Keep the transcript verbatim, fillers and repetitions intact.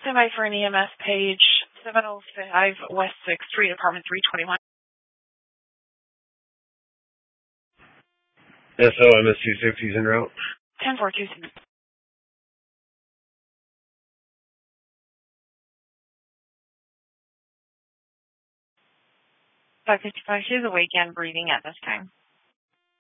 Standby for an E M S page, seven oh five West sixth Street, apartment three twenty-one. S O M S two sixty is en route. ten four two six. five fifty-five, she's awake and breathing at this time.